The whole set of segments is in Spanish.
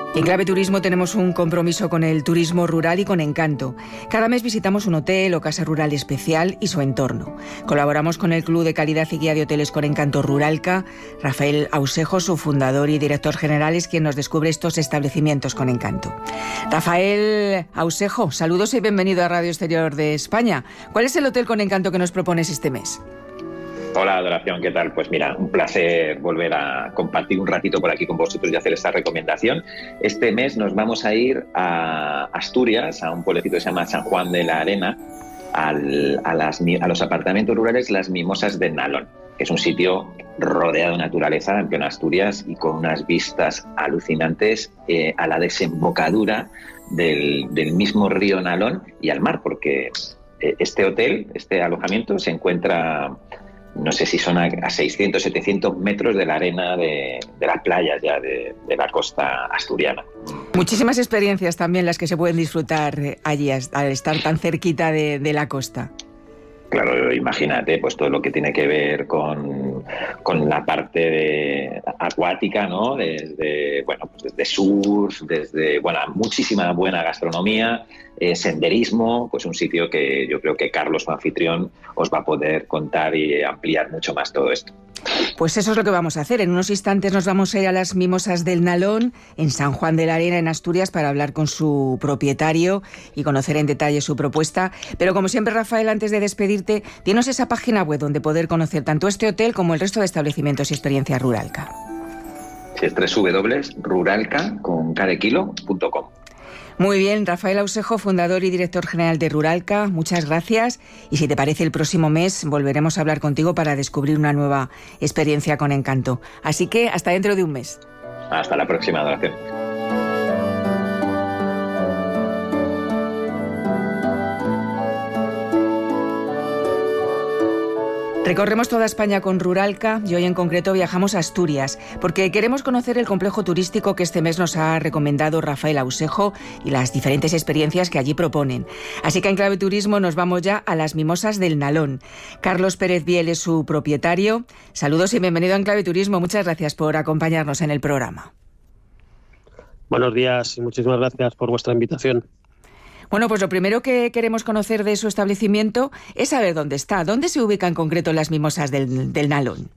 En Clave Turismo tenemos un compromiso con el turismo rural y con Encanto. Cada mes visitamos un hotel o casa rural especial y su entorno. Colaboramos con el Club de Calidad y Guía de Hoteles con Encanto Ruralca. Rafael Ausejo, su fundador y director general, es quien nos descubre estos establecimientos con encanto. Rafael Ausejo, saludos y bienvenido a Radio Exterior de España. ¿Cuál es el hotel con encanto que nos propones este mes? Hola, Adoración, ¿qué tal? Pues mira, un placer volver a compartir un ratito por aquí con vosotros y hacer esta recomendación. Este mes nos vamos a ir a Asturias, a un pueblecito que se llama San Juan de la Arena, a los apartamentos rurales Las Mimosas del Nalón, que es un sitio rodeado de naturaleza en plena Asturias y con unas vistas alucinantes a la desembocadura del mismo río Nalón y al mar, porque este alojamiento se encuentra, no sé si son a 600, 700 metros de la arena de las playas ya de la costa asturiana. Muchísimas experiencias también las que se pueden disfrutar allí al estar tan cerquita de la costa. Claro, imagínate, pues todo lo que tiene que ver con la parte acuática, ¿no? Desde surf, desde muchísima buena gastronomía, senderismo, pues un sitio que yo creo que Carlos, su anfitrión, os va a poder contar y ampliar mucho más todo esto. Pues eso es lo que vamos a hacer. En unos instantes nos vamos a ir a Las Mimosas del Nalón, en San Juan de la Arena, en Asturias, para hablar con su propietario y conocer en detalle su propuesta. Pero como siempre, Rafael, antes de despedirte, dinos esa página web donde poder conocer tanto este hotel como el resto de establecimientos y experiencias Ruralca. Sí, es www.ruralca.com. Muy bien, Rafael Ausejo, fundador y director general de Ruralca, muchas gracias. Y si te parece, el próximo mes volveremos a hablar contigo para descubrir una nueva experiencia con encanto. Así que hasta dentro de un mes. Hasta la próxima, Adoración. Recorremos toda España con Ruralca y hoy en concreto viajamos a Asturias porque queremos conocer el complejo turístico que este mes nos ha recomendado Rafael Ausejo y las diferentes experiencias que allí proponen. Así que en Clave Turismo nos vamos ya a Las Mimosas del Nalón. Carlos Pérez Biel es su propietario. Saludos y bienvenido a Clave Turismo. Muchas gracias por acompañarnos en el programa. Buenos días y muchísimas gracias por vuestra invitación. Bueno, pues lo primero que queremos conocer de su establecimiento es saber dónde está. ¿Dónde se ubica en concreto Las Mimosas del Nalón?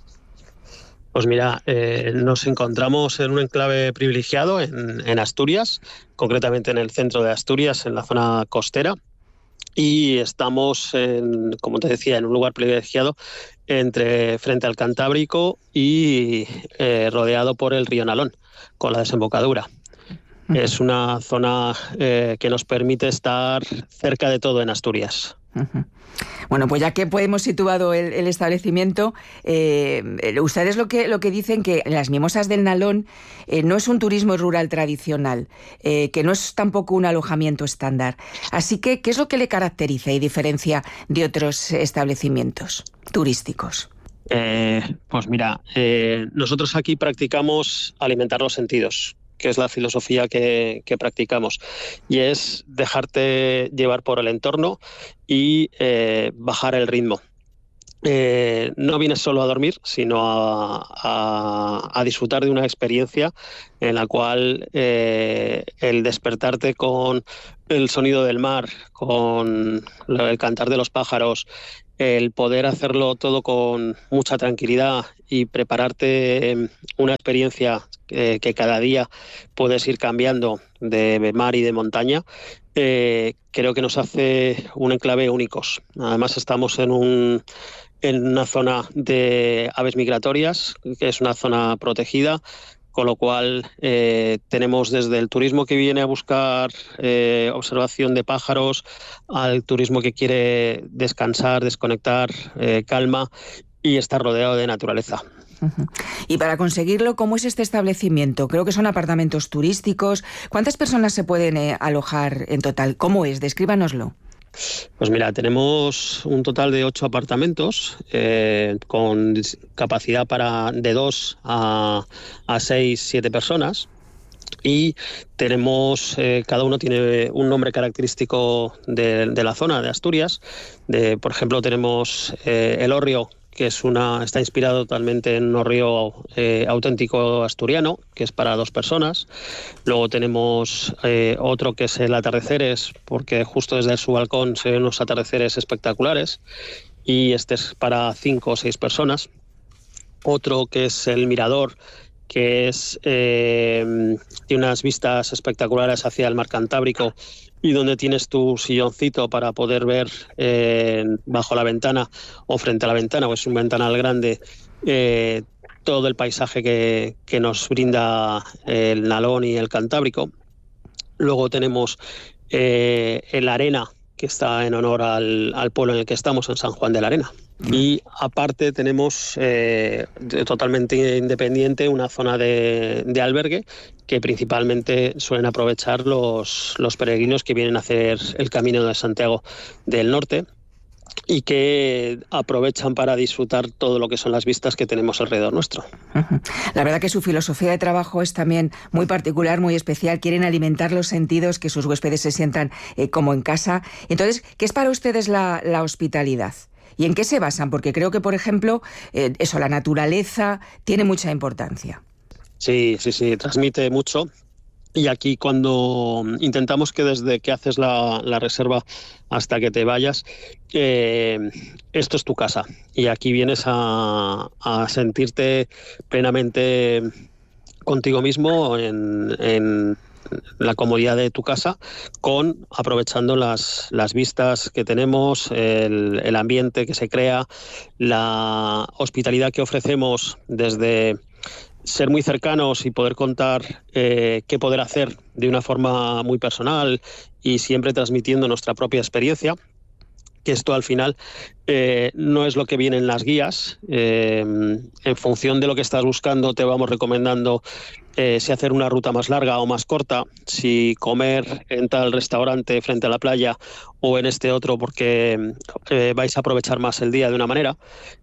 Pues mira, nos encontramos en un enclave privilegiado en Asturias, concretamente en el centro de Asturias, en la zona costera. Y estamos, como te decía, en un lugar privilegiado frente al Cantábrico y rodeado por el río Nalón, con la desembocadura. Es una zona que nos permite estar cerca de todo en Asturias. Bueno, pues ya que hemos situado el establecimiento, ustedes lo que dicen que Las Mimosas del Nalón no es un turismo rural tradicional, que no es tampoco un alojamiento estándar. Así que, ¿qué es lo que le caracteriza y diferencia de otros establecimientos turísticos? Pues mira, nosotros aquí practicamos alimentar los sentidos, que es la filosofía que practicamos, y es dejarte llevar por el entorno y bajar el ritmo. No vienes solo a dormir, sino a disfrutar de una experiencia en la cual el despertarte con el sonido del mar, con el cantar de los pájaros, el poder hacerlo todo con mucha tranquilidad y prepararte una experiencia que cada día puedes ir cambiando de mar y de montaña, creo que nos hace un enclave únicos. Además estamos en una zona de aves migratorias, que es una zona protegida, con lo cual tenemos desde el turismo que viene a buscar observación de pájaros al turismo que quiere descansar, desconectar, calma y estar rodeado de naturaleza. Y para conseguirlo, ¿cómo es este establecimiento? Creo que son apartamentos turísticos. ¿Cuántas personas se pueden alojar en total? ¿Cómo es? Descríbanoslo. Pues mira, tenemos un total de 8 apartamentos con capacidad de 2 a 6, 7 personas. Y tenemos, cada uno tiene un nombre característico de la zona de Asturias. Por ejemplo, tenemos El Hórreo, que está inspirado totalmente en un río auténtico asturiano, que es para 2 personas. Luego tenemos otro que es el atardeceres, porque justo desde su balcón se ven unos atardeceres espectaculares, y este es para 5 o 6 personas. Otro que es el mirador, que tiene unas vistas espectaculares hacia el mar Cantábrico, y donde tienes tu silloncito para poder ver bajo la ventana o frente a la ventana, pues es un ventanal grande, todo el paisaje que nos brinda el Nalón y el Cantábrico. Luego tenemos el Arena, que está en honor al pueblo en el que estamos, en San Juan de la Arena. Y aparte tenemos totalmente independiente una zona de albergue que principalmente suelen aprovechar los peregrinos que vienen a hacer el Camino de Santiago del Norte y que aprovechan para disfrutar todo lo que son las vistas que tenemos alrededor nuestro. La verdad que su filosofía de trabajo es también muy particular, muy especial. Quieren alimentar los sentidos, que sus huéspedes se sientan como en casa. Entonces, ¿qué es para ustedes la hospitalidad? ¿Y en qué se basan? Porque creo que, por ejemplo, la naturaleza tiene mucha importancia. Sí, transmite mucho. Y aquí cuando intentamos que desde que haces la reserva hasta que te vayas, esto es tu casa. Y aquí vienes a sentirte plenamente contigo mismo en la comodidad de tu casa, aprovechando las vistas que tenemos, el ambiente que se crea, la hospitalidad que ofrecemos desde ser muy cercanos y poder contar qué poder hacer de una forma muy personal y siempre transmitiendo nuestra propia experiencia, que esto al final no es lo que viene en las guías. En función de lo que estás buscando te vamos recomendando si hacer una ruta más larga o más corta, si comer en tal restaurante frente a la playa o en este otro porque vais a aprovechar más el día de una manera.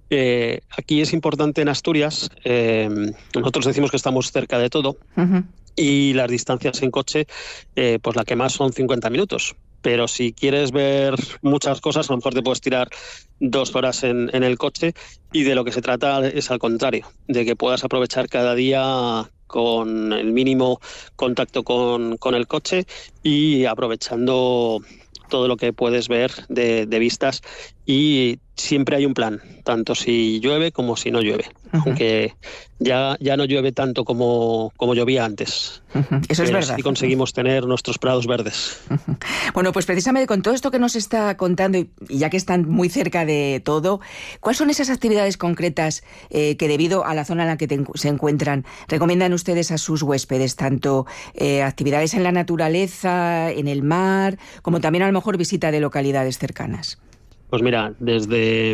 Aquí es importante en Asturias, nosotros decimos que estamos cerca de todo. Uh-huh. Y las distancias en coche, pues la que más son 50 minutos. Pero si quieres ver muchas cosas, a lo mejor te puedes tirar 2 horas en el coche, y de lo que se trata es al contrario, de que puedas aprovechar cada día con el mínimo contacto con el coche y aprovechando todo lo que puedes ver de vistas, y siempre hay un plan, tanto si llueve como si no llueve. Uh-huh. Aunque ya no llueve tanto como llovía antes. Uh-huh. Eso es verdad. Sí conseguimos tener nuestros prados verdes. Uh-huh. Bueno, pues precisamente con todo esto que nos está contando, y ya que están muy cerca de todo, ¿cuáles son esas actividades concretas que, debido a la zona en la que se encuentran, recomiendan ustedes a sus huéspedes? Tanto actividades en la naturaleza, en el mar, como también a lo mejor visita de localidades cercanas. Pues mira, desde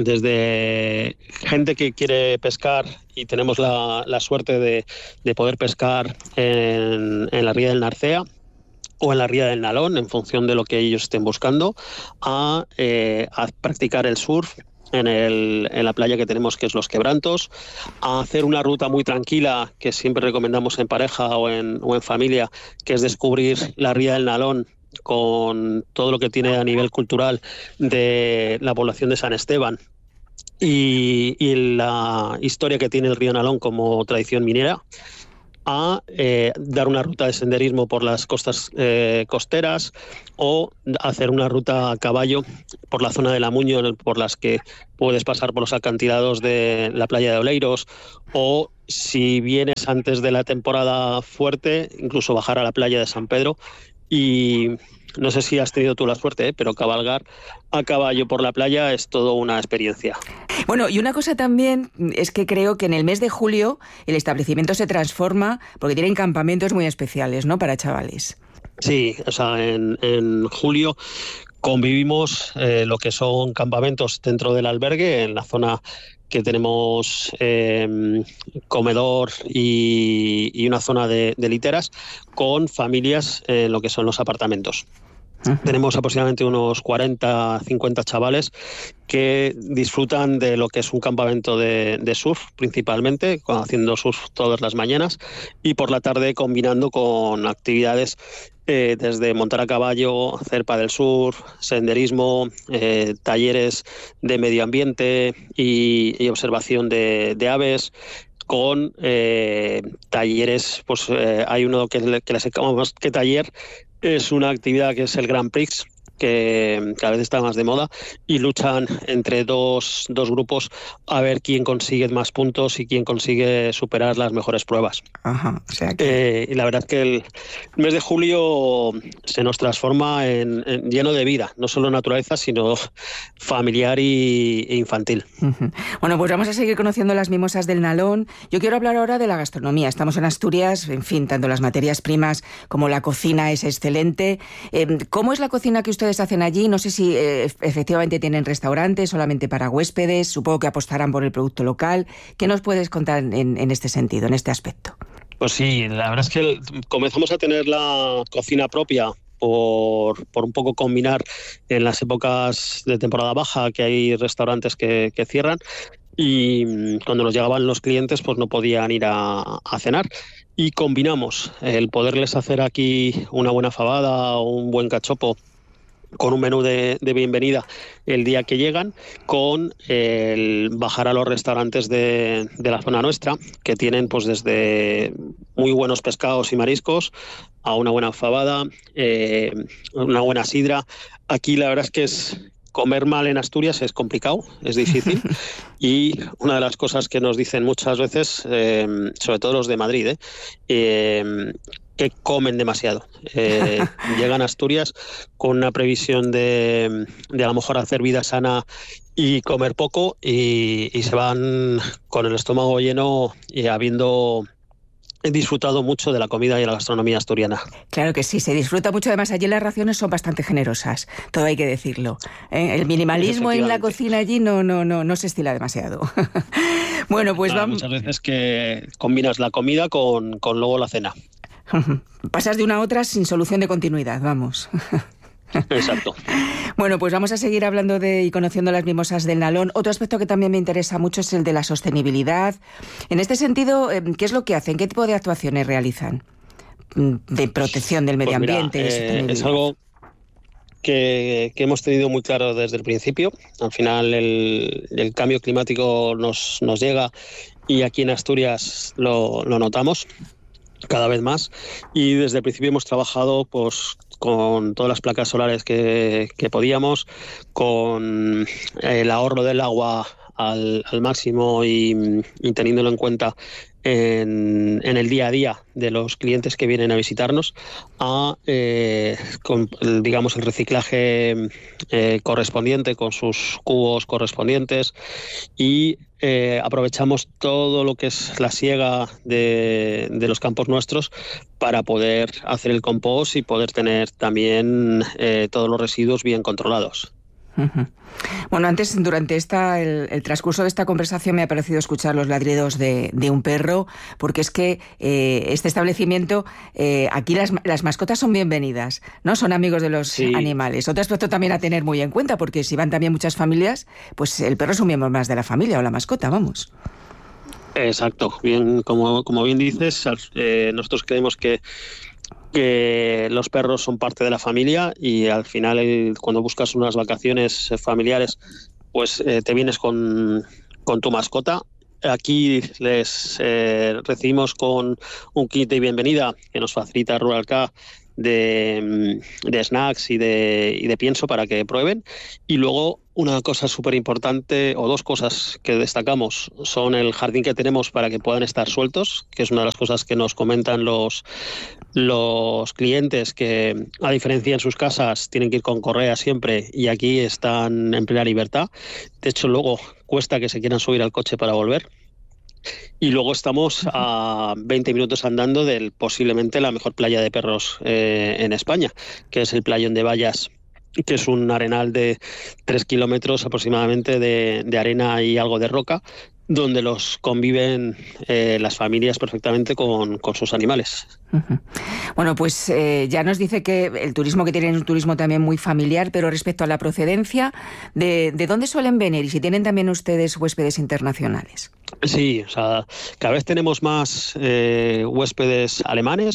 gente que quiere pescar, y tenemos la suerte de poder pescar en la ría del Narcea o en la ría del Nalón, en función de lo que ellos estén buscando, a practicar el surf en la playa que tenemos, que es Los Quebrantos, a hacer una ruta muy tranquila que siempre recomendamos en pareja o en familia, que es descubrir la ría del Nalón, con todo lo que tiene a nivel cultural de la población de San Esteban y la historia que tiene el río Nalón como tradición minera, a dar una ruta de senderismo por las costas costeras, o hacer una ruta a caballo por la zona de La Muño, por las que puedes pasar por los acantilados de la playa de Oleiros, o si vienes antes de la temporada fuerte, incluso bajar a la playa de San Pedro. Y no sé si has tenido tú la suerte, pero cabalgar a caballo por la playa es todo una experiencia. Bueno, y una cosa también es que creo que en el mes de julio el establecimiento se transforma porque tienen campamentos muy especiales, ¿no?, para chavales. Sí, o sea, en julio convivimos lo que son campamentos dentro del albergue, en la zona que tenemos comedor y una zona de literas, con familias en lo que son los apartamentos. Uh-huh. Tenemos aproximadamente unos 40-50 chavales que disfrutan de lo que es un campamento de surf, principalmente, haciendo surf todas las mañanas, y por la tarde combinando con actividades desde montar a caballo, hacer pádel surf, senderismo, talleres de medio ambiente y observación de aves, con talleres, pues hay uno que les llamamos que taller, es una actividad que es el Grand Prix, que cada vez está más de moda, y luchan entre dos grupos a ver quién consigue más puntos y quién consigue superar las mejores pruebas. Ajá, o sea que... Y la verdad es que el mes de julio se nos transforma en lleno de vida, no solo naturaleza, sino familiar e infantil. Bueno, pues vamos a seguir conociendo las mimosas del Nalón. Yo quiero hablar ahora de la gastronomía. Estamos en Asturias, en fin, tanto las materias primas como la cocina es excelente. ¿Cómo es la cocina que ustedes hacen allí? No sé si efectivamente tienen restaurantes solamente para huéspedes, supongo que apostarán por el producto local. ¿Qué nos puedes contar en este sentido, en este aspecto? Pues sí, la verdad es que comenzamos a tener la cocina propia por un poco combinar en las épocas de temporada baja, que hay restaurantes que cierran, y cuando nos llegaban los clientes pues no podían ir a cenar. Y combinamos el poderles hacer aquí una buena fabada o un buen cachopo con un menú de bienvenida el día que llegan, con el bajar a los restaurantes de la zona nuestra, que tienen pues desde muy buenos pescados y mariscos a una buena fabada, una buena sidra. Aquí la verdad es que comer mal en Asturias es complicado, es difícil, y una de las cosas que nos dicen muchas veces, sobre todo los de Madrid, que comen demasiado. Llegan a Asturias con una previsión de a lo mejor hacer vida sana y comer poco, y se van con el estómago lleno y habiendo disfrutado mucho de la comida y la gastronomía asturiana. Claro que sí, se disfruta mucho. Además, allí las raciones son bastante generosas, todo hay que decirlo. El minimalismo en la cocina allí no se estila demasiado. Bueno, pues vamos. Muchas veces que combinas la comida con luego la cena. Pasas de una a otra sin solución de continuidad, vamos. Exacto. Bueno, pues vamos a seguir hablando y conociendo las mimosas del Nalón. Otro aspecto que también me interesa mucho es el de la sostenibilidad. En este sentido, ¿qué es lo que hacen? ¿Qué tipo de actuaciones realizan de protección del medio ambiente? Es algo que hemos tenido muy claro desde el principio. Al final el cambio climático nos llega, y aquí en Asturias lo notamos cada vez más, y desde el principio hemos trabajado pues con todas las placas solares que podíamos, con el ahorro del agua al máximo y teniéndolo en cuenta en el día a día de los clientes que vienen a visitarnos, con digamos el reciclaje correspondiente, con sus cubos correspondientes, y aprovechamos todo lo que es la siega de los campos nuestros para poder hacer el compost y poder tener también todos los residuos bien controlados. Uh-huh. Bueno, antes, durante el transcurso de esta conversación, me ha parecido escuchar los ladridos de un perro, porque es que este establecimiento, aquí las mascotas son bienvenidas, ¿no? Son amigos de los animales. Otro aspecto también a tener muy en cuenta, porque si van también muchas familias, pues el perro es un miembro más de la familia, o la mascota, vamos. Exacto. Bien, como bien dices, nosotros creemos que los perros son parte de la familia, y al final cuando buscas unas vacaciones familiares pues te vienes con tu mascota. Aquí les recibimos con un kit de bienvenida que nos facilita Ruralca de snacks y de pienso para que prueben. Y luego una cosa súper importante, o dos cosas que destacamos, son el jardín que tenemos para que puedan estar sueltos, que es una de las cosas que nos comentan los clientes, que a diferencia en sus casas tienen que ir con correa siempre, y aquí están en plena libertad. De hecho, luego cuesta que se quieran subir al coche para volver. Y luego estamos a 20 minutos andando de posiblemente la mejor playa de perros en España, que es el Playón de Vallas, que es un arenal de 3 kilómetros aproximadamente de arena y algo de roca, donde los conviven las familias perfectamente con sus animales. Uh-huh. Bueno, pues ya nos dice que el turismo que tienen es un turismo también muy familiar, pero respecto a la procedencia, ¿de dónde suelen venir? Y si tienen también ustedes huéspedes internacionales. Sí, o sea, cada vez tenemos más huéspedes alemanes,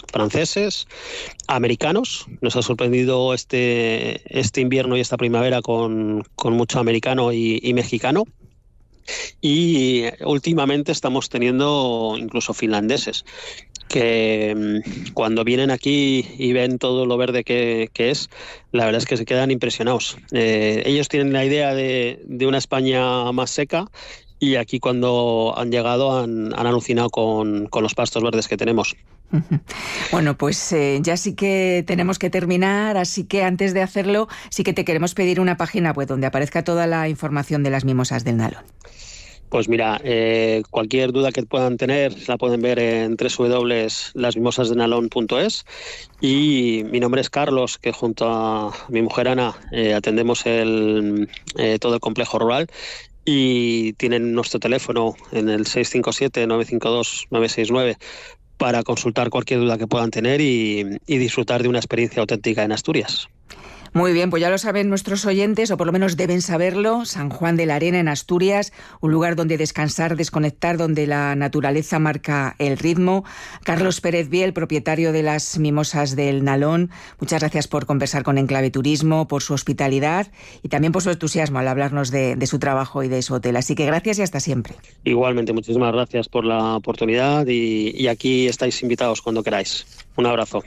franceses, americanos. Nos ha sorprendido este invierno y esta primavera con mucho americano y mexicano. Y últimamente estamos teniendo incluso finlandeses, que cuando vienen aquí y ven todo lo verde que es, la verdad es que se quedan impresionados. Ellos tienen la idea de una España más seca, y aquí cuando han llegado han alucinado con los pastos verdes que tenemos. Bueno, pues ya sí que tenemos que terminar, así que antes de hacerlo sí que te queremos pedir una página web donde aparezca toda la información de las mimosas del Nalón. Pues mira, cualquier duda que puedan tener la pueden ver en www.lasmimosasdenalón.es, y mi nombre es Carlos, que junto a mi mujer Ana atendemos todo el complejo rural, y tienen nuestro teléfono en el 657-952-969 para consultar cualquier duda que puedan tener y disfrutar de una experiencia auténtica en Asturias. Muy bien, pues ya lo saben nuestros oyentes, o por lo menos deben saberlo. San Juan de la Arena, en Asturias, un lugar donde descansar, desconectar, donde la naturaleza marca el ritmo. Carlos Pérez Biel, propietario de las Mimosas del Nalón, muchas gracias por conversar con Enclave Turismo, por su hospitalidad y también por su entusiasmo al hablarnos de su trabajo y de su hotel. Así que gracias y hasta siempre. Igualmente, muchísimas gracias por la oportunidad y aquí estáis invitados cuando queráis. Un abrazo.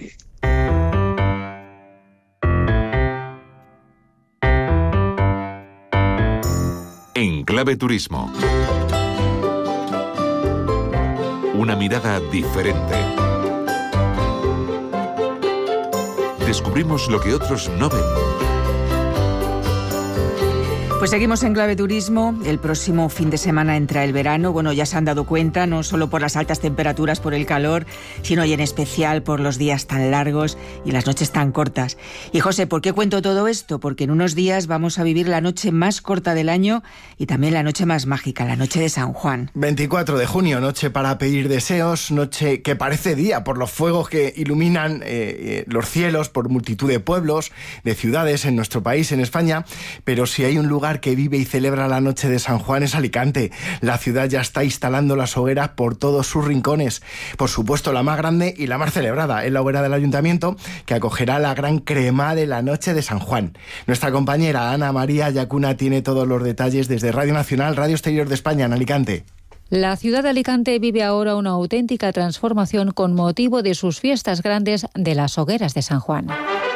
Enclave Turismo. Una mirada diferente. Descubrimos lo que otros no ven. Pues seguimos en Clave Turismo. El próximo fin de semana entra el verano. Bueno, ya se han dado cuenta, no solo por las altas temperaturas, por el calor, sino y en especial por los días tan largos y las noches tan cortas. Y José, ¿por qué cuento todo esto? Porque en unos días vamos a vivir la noche más corta del año y también la noche más mágica, la noche de San Juan. 24 de junio, noche para pedir deseos, noche que parece día por los fuegos que iluminan los cielos por multitud de pueblos, de ciudades en nuestro país, en España. Pero si hay un lugar que vive y celebra la noche de San Juan es Alicante. La ciudad ya está instalando las hogueras por todos sus rincones. Por supuesto, la más grande y la más celebrada es la hoguera del Ayuntamiento, que acogerá la gran crema de la noche de San Juan. Nuestra compañera Ana María Yacuna tiene todos los detalles desde Radio Nacional, Radio Exterior de España, en Alicante. La ciudad de Alicante vive ahora una auténtica transformación con motivo de sus fiestas grandes de las hogueras de San Juan.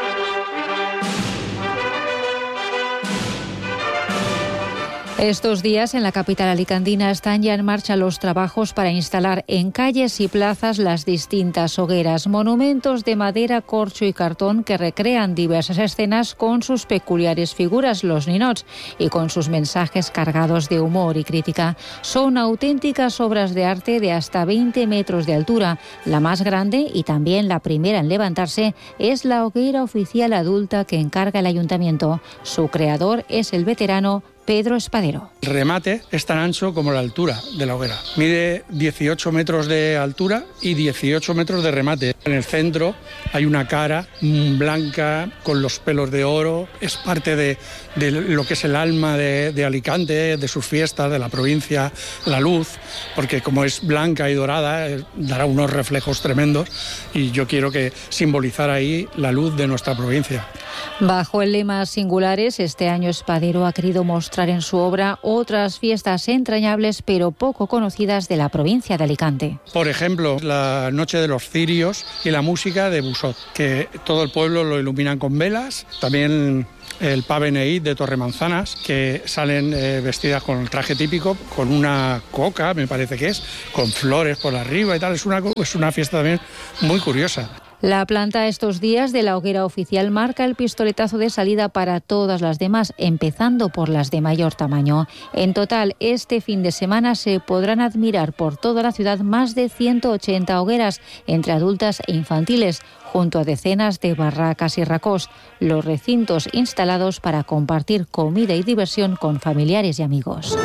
Estos días en la capital alicantina están ya en marcha los trabajos para instalar en calles y plazas las distintas hogueras, monumentos de madera, corcho y cartón que recrean diversas escenas con sus peculiares figuras, los ninots, y con sus mensajes cargados de humor y crítica. Son auténticas obras de arte de hasta 20 metros de altura. La más grande y también la primera en levantarse es la hoguera oficial adulta que encarga el ayuntamiento. Su creador es el veterano Pedro Espadero. El remate es tan ancho como la altura de la hoguera. Mide 18 metros de altura y 18 metros de remate. En el centro hay una cara blanca con los pelos de oro. Es parte de lo que es el alma de Alicante, de sus fiestas, de la provincia, la luz, porque como es blanca y dorada, dará unos reflejos tremendos y yo quiero que simbolizar ahí la luz de nuestra provincia. Bajo el lema Singulares, este año Espadero ha querido mostrar en su obra otras fiestas entrañables pero poco conocidas de la provincia de Alicante. Por ejemplo, la Noche de los Cirios y la música de Busot, que todo el pueblo lo iluminan con velas. También el Pave Neí de Torremanzanas, que salen vestidas con el traje típico, con una coca, me parece que es, con flores por arriba y tal. Es una fiesta también muy curiosa. La planta estos días de la hoguera oficial marca el pistoletazo de salida para todas las demás, empezando por las de mayor tamaño. En total, este fin de semana se podrán admirar por toda la ciudad más de 180 hogueras, entre adultas e infantiles, junto a decenas de barracas y racós, los recintos instalados para compartir comida y diversión con familiares y amigos.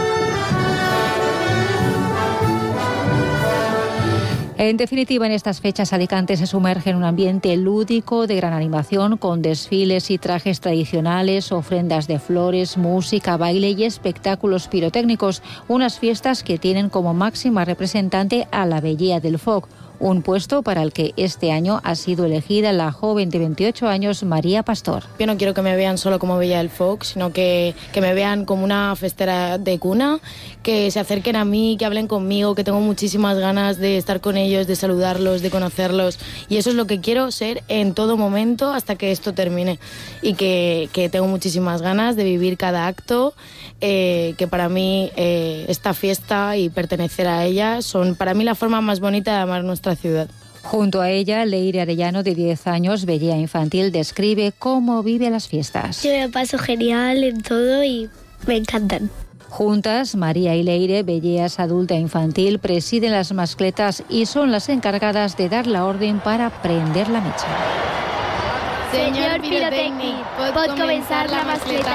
En definitiva, en estas fechas Alicante se sumerge en un ambiente lúdico de gran animación, con desfiles y trajes tradicionales, ofrendas de flores, música, baile y espectáculos pirotécnicos. Unas fiestas que tienen como máxima representante a la Bellea del Foc, un puesto para el que este año ha sido elegida la joven de 28 años María Pastor. Yo no quiero que me vean solo como Bella del Foc, sino que me vean como una festera de cuna, que se acerquen a mí, que hablen conmigo, que tengo muchísimas ganas de estar con ellos, de saludarlos, de conocerlos, y eso es lo que quiero ser en todo momento hasta que esto termine, y que tengo muchísimas ganas de vivir cada acto, que para mí esta fiesta y pertenecer a ella son para mí la forma más bonita de amar nuestra ciudad. Junto a ella, Leire Arellano, de 10 años, Bellea Infantil, describe cómo vive las fiestas. Yo me paso genial en todo y me encantan. Juntas, María y Leire, Belleas adulta e infantil, presiden las mascletas y son las encargadas de dar la orden para prender la mecha. Señor Pirotecnic, pot comenzar la mascleta.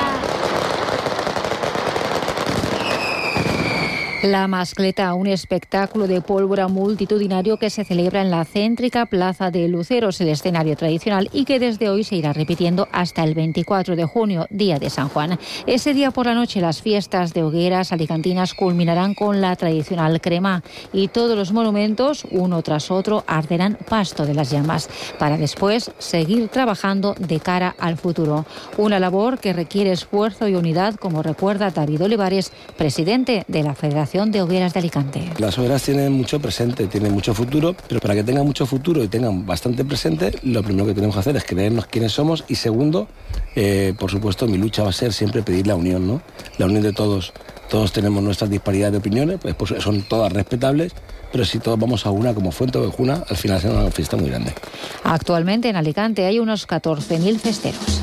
La mascleta, un espectáculo de pólvora multitudinario que se celebra en la céntrica Plaza de Luceros, el escenario tradicional, y que desde hoy se irá repitiendo hasta el 24 de junio, día de San Juan. Ese día por la noche las fiestas de hogueras alicantinas culminarán con la tradicional crema y todos los monumentos, uno tras otro, arderán pasto de las llamas, para después seguir trabajando de cara al futuro. Una labor que requiere esfuerzo y unidad, como recuerda David Olivares, presidente de la Federación de Hogueras de Alicante. Las hogueras tienen mucho presente, tienen mucho futuro, pero para que tengan mucho futuro y tengan bastante presente, lo primero que tenemos que hacer es creernos quiénes somos, y segundo, por supuesto, mi lucha va a ser siempre pedir la unión, ¿no? La unión de todos. Todos tenemos nuestras disparidades de opiniones, pues son todas respetables, pero si todos vamos a una como Fuente Ovejuna, al final será una fiesta muy grande. Actualmente en Alicante hay unos 14.000 festeros.